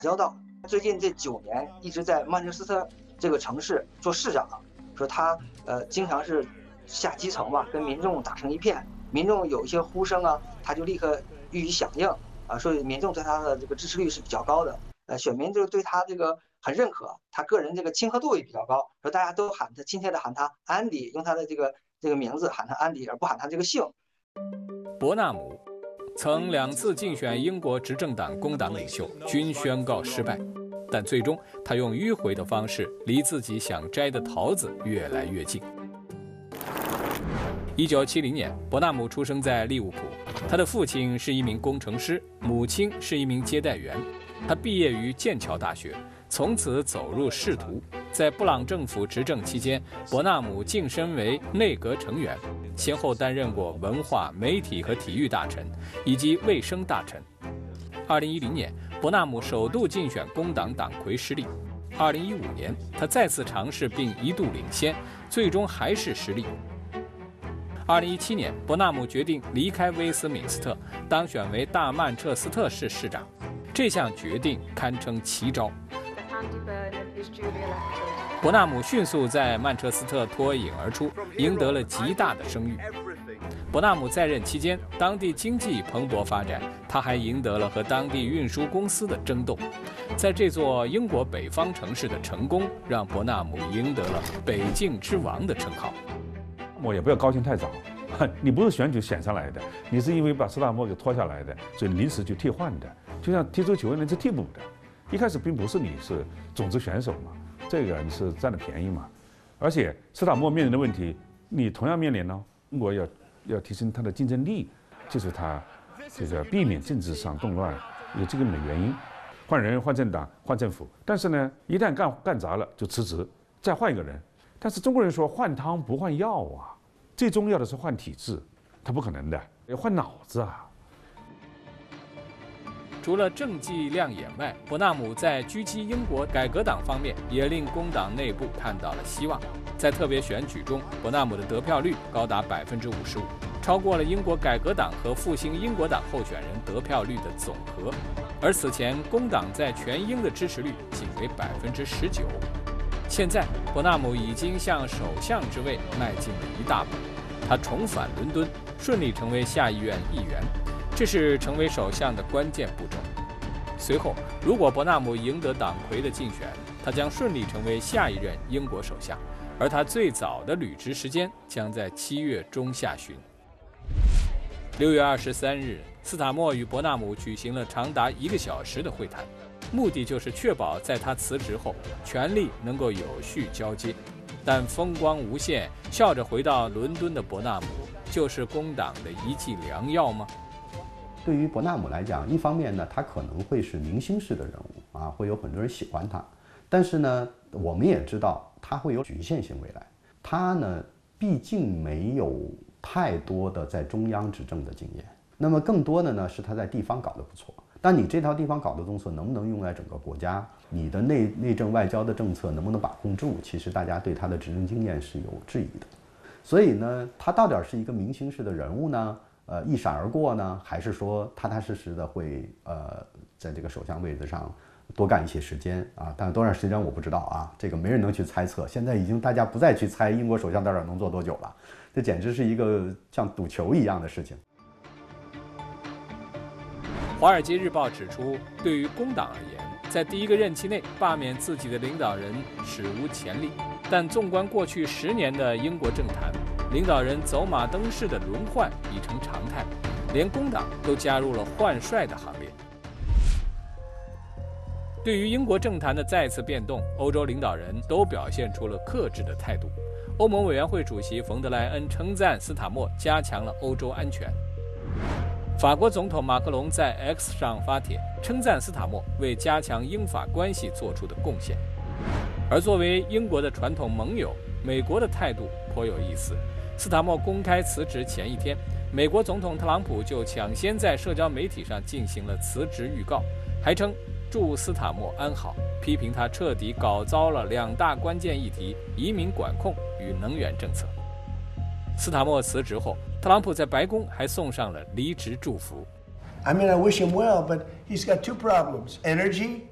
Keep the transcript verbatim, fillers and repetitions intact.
交道。最近这九年一直在曼彻斯特这个城市做市长，说他呃经常是下基层吧，跟民众打成一片，民众有一些呼声啊，他就立刻予以响应啊，所以民众对他的这个支持率是比较高的，呃，选民就对他这个很认可，他个人这个亲和度也比较高，说大家都喊他亲切的喊他安迪，用他的这个这个名字喊他安迪，而不喊他这个姓。 伯纳姆曾两次竞选英国执政党工党领袖，均宣告失败，但最终他用迂回的方式离自己想摘的桃子越来越近。一九七零年，伯纳姆出生在利物浦，他的父亲是一名工程师，母亲是一名接待员。他毕业于剑桥大学，从此走入仕途。在布朗政府执政期间，伯纳姆晋升为内阁成员，先后担任过文化、媒体和体育大臣以及卫生大臣。二零一零年，伯纳姆首度竞选工党党魁失利。二零一五年，他再次尝试并一度领先，最终还是失利。二零一七年，伯纳姆决定离开威斯敏斯特，当选为大曼彻斯特市市长。这项决定堪称奇招。伯纳姆迅速在曼彻斯特脱颖而出，赢得了极大的声誉。伯纳姆在任期间，当地经济蓬勃发展，他还赢得了和当地运输公司的争斗。在这座英国北方城市的成功，让伯纳姆赢得了“北境之王”的称号。 我也不要高兴太早，你不是选举选上来的，你是因为把斯塔默给拖下来的，所以临时去替换的，就像踢足球人是替补的，一开始并不是你是种子选手嘛，这个你是占了便宜嘛。而且斯塔默面临的问题，你同样面临呢。中国要要提升它的竞争力，就是它这个避免政治上动乱有这个的原因。换人、换政党、换政府，但是呢，一旦干干砸了就辞职，再换一个人。但是中国人说换汤不换药啊，最重要的是换体制，他不可能的，要换脑子啊。 除了政绩亮眼外，伯纳姆在狙击英国改革党方面也令工党内部看到了希望。在特别选举中，伯纳姆的得票率高达百分之五十五，超过了英国改革党和复兴英国党候选人得票率的总和。而此前工党在全英的支持率仅为百分之十九。现在，伯纳姆已经向首相之位迈进了一大步，他重返伦敦，顺利成为下议院议员。这是成为首相的关键步骤。随后，如果伯纳姆赢得党魁的竞选，他将顺利成为下一任英国首相，而他最早的履职时间将在七月中下旬。六月二十三日，斯塔默与伯纳姆举行了长达一个小时的会谈，目的就是确保在他辞职后，权力能够有序交接。但风光无限，笑着回到伦敦的伯纳姆，就是工党的一剂良药吗？ 对于伯纳姆来讲，一方面呢，他可能会是明星式的人物啊，会有很多人喜欢他。但是呢，我们也知道他会有局限性未来。他呢，毕竟没有太多的在中央执政的经验，那么更多的呢是他在地方搞得不错。但你这套地方搞的政策能不能用来整个国家？你的内内政外交的政策能不能把控住？其实大家对他的执政经验是有质疑的。所以呢，他到底是一个明星式的人物呢？呃，一闪而过呢，还是说踏踏实实的会呃，在这个首相位置上多干一些时间啊？但是多长时间我不知道啊，这个没人能去猜测。现在已经大家不再去猜英国首相到底能做多久了，这简直是一个像赌球一样的事情。 《华尔街日报》指出，对于工党而言，在第一个任期内罢免自己的领导人史无前例。但纵观过去十年的英国政坛，领导人走马灯式的轮换已成常态，连工党都加入了换帅的行列。对于英国政坛的再次变动，欧洲领导人都表现出了克制的态度。欧盟委员会主席冯德莱恩称赞斯塔默加强了欧洲安全。法国总统马克龙在 X 上发帖称赞斯塔默为加强英法关系做出的贡献。而作为英国的传统盟友，美国的态度颇有意思。斯塔默公开辞职前一天，美国总统特朗普就抢先在社交媒体上进行了辞职预告，还称祝斯塔默安好，批评他彻底搞糟了两大关键议题：移民管控与能源政策。斯塔默辞职后，特朗普在白宫还送上了离职祝福。 I mean, I wish him well, but he's got two problems: energy